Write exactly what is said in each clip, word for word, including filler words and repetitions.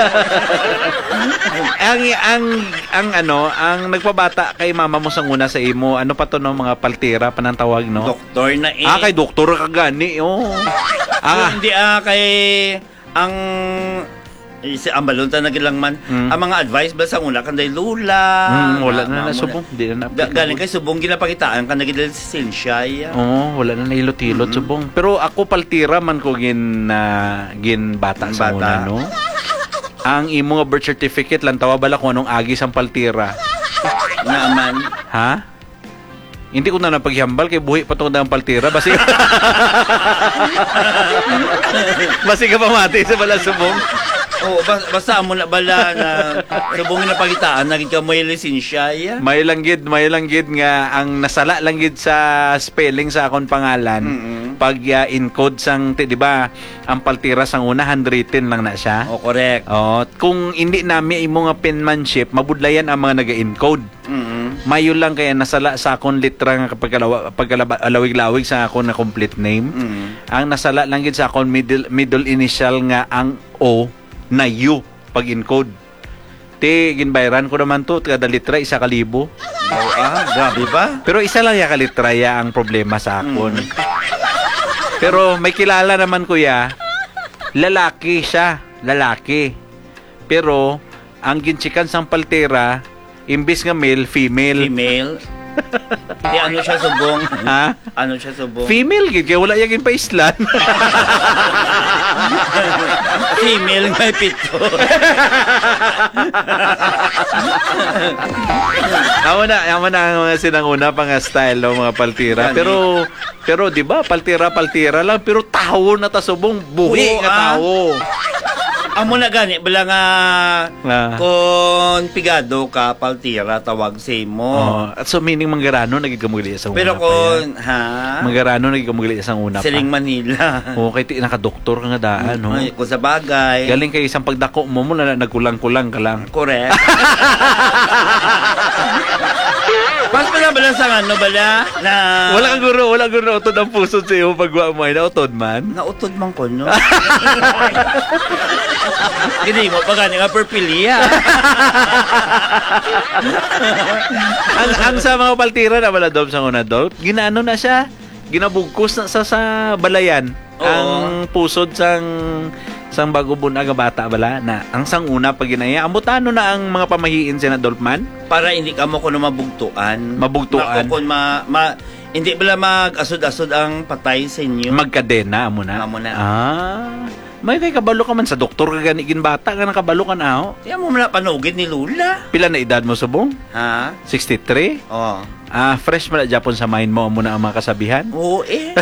ang ang ang ano, ang nagpabata kay mama mo sang una sa imo, ano pa to no, mga paltira pa nang tawag no? Doktor na eh. Ah, kay doktor ka gani. Oh. Ah, hindi ah kay ang eh, si ambalon ta nagilang man Mm. ang mga advice ba sa una kanday lula. Mm, wala na ma- na ma- subong, di na Ga- Galing kay subong ginapakitaan kan nagidal si Cynthia. Yeah. Oo, wala na nahilot-hilot Mm-hmm. subong. Pero ako paltira man ko gin na gin bata sa Bata. una no. Ang imo nga birth certificate lang tawa bala kung anong agi sang paltira. Naman. Ha? Hindi ko na napaghambal kay buhi pa tong dang paltira basi. Basi ka pamati sa bala subong. Oh, bas- basta mo na bala na subong na pagitaan naging ka mo lisensya. Yeah. May langgid, may langgid nga ang nasala langgid sa spelling sa akong pangalan. Mm-mm. Pag uh, encode sang, ti- di ba, ang paltira sang una handwritten lang na siya. Oh, correct. Oh, kung hindi nami imo nga penmanship, mabudlayan ang mga naga-encode. Mm-hmm. Mayo lang kaya nasala sa akong litra nga pagkalawig-lawig sa akong na complete name. Mm-hmm. Ang nasala lang gid sa akong middle middle initial nga ang O na U pag encode. Ti ginbayran ko naman to kada litra isa ka libo. Oh, ah, grabe ba? Pero isa lang ya ka litra ya ang problema sa akon. Mm. Pero may kilala naman kuya, lalaki siya, lalaki. Pero ang ginchikan sang paltera imbis nga male, female. Female. Di ano siya subong? Ha? Ano siya subong? Female gid kay wala yagin pa islan. Female may pito. Amo na, amo na ang mga sinanguna pang style ng mga paltira. Gani. Pero pero 'di ba, paltira paltira lang pero tao na ta subong buhi Oo, nga ah. tao. Amo na gani bala nga Ah. kung pigado ka paltira tawag si mo. Oh, at so meaning manggarano nagigumugli sa una. Pero pa yan. kung ha Manggarano nagigumugli sa una Siling pa. Manila. Oh, kay ti naka-doktor ka nga daan, no. Ay, kung sa bagay. Galing kay isang pagdako mo mo na nagkulang-kulang ka lang. Correct. Mas pala bala sa ano bala na Wala kang guro, wala guro utod ang puso sa iyo pag wa mo ay nautod man. nautod man ko no. Gini mo pa gani nga perpilia. ang ang sa mga paltira na bala dob sa una dob, ginaano na siya, ginabugkos na sa sa balayan. Oo. Ang pusod sang sang bago bunaga bata bala na ang sang una pag ginaya ambutano na ang mga pamahiin sina Dolpman. Para hindi ka mo kuno mabugtuan. Mabugtuan. Makukon ma, ma hindi bala mag-asod-asod ang patay sa inyo. Magkadena amo na. Amo na. Ah. May kay kabalo ka man sa doktor ka gani gin bata ka nakabalo ka na oh. Kaya mo na panugid ni Lula. Pila na edad mo subong? Ha? sixty-three? Oh. Ah, fresh man na Japon sa mind mo amo na ang mga kasabihan. Oo eh.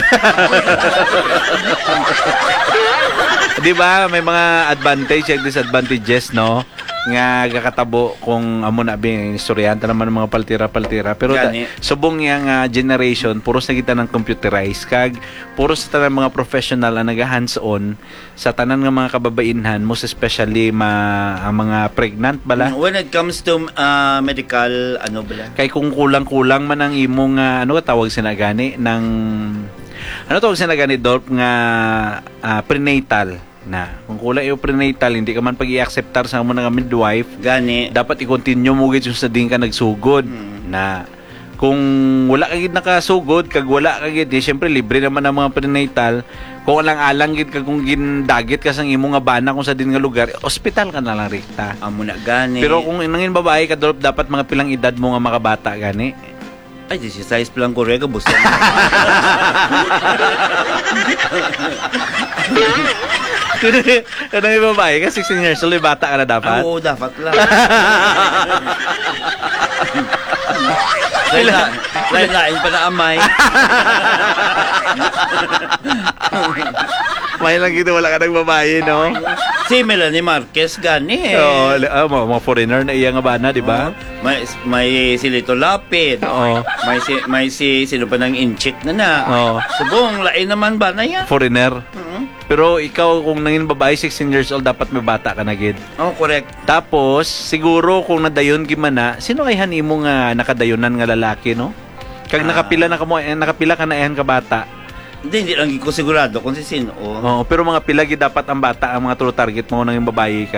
Di ba may mga advantage at disadvantages no nga gakatabo kung amo na bing istoryanta naman ng mga paltira-paltira pero da, Gani. subong yang uh, generation puros na kita ng computerized kag puros sa tanang mga professional ang naga hands-on sa tanan nga mga kababainhan most especially ma, ang mga pregnant bala When it comes to uh, medical ano bala? kay kung kulang-kulang man ang imong uh, ano ka tawag sinagani ng ano tawag sinagani Dolph nga uh, prenatal na kung kulang yung prenatal hindi ka man pag i-acceptar sa mo nga midwife Gani. dapat i-continue mo gid yung sa din ka nagsugod Hmm. na kung wala ka gid nakasugod kag wala ka gid eh, syempre libre naman ang mga prenatal kung alang-alang gid kag kung gindagit ka sang imo nga bana kung sa din nga lugar ospital ka na lang rekta. Amo na gani. Pero kung nangin babae ka Dolph, dapat mga pilang edad mo nga makabata gani. Ay, this is size pa lang ko rega busto. Kanang yung babae ka sixteen years old, bata ka na dapat. Oo, dapat lang. Lain, lain, lain pa na amay. May lang gito, wala ka ng babae, no? Si Melanie Marquez gani. Oo, oh, mga, mga foreigner na iya nga bana, di ba? Oo. May may si Lito Lapid. Oo. May si may si sino pa nang inchik na na. Oo. Subong lain naman ba na yan? Foreigner. Mhm. Pero ikaw, kung nangin babae, sixteen years old, dapat may bata ka na gid. Oh, correct. Tapos, siguro kung nadayon gimana, sino kay hanimo nga nakadayonan nga lalaki, no? Kag Ah. nakapila na ka mo, eh, nakapila ka na yan ka bata. Hindi, hindi lang ko sigurado kung si sino. Oo, pero mga pila gid dapat ang bata ang mga true target mo nang yung babae ka.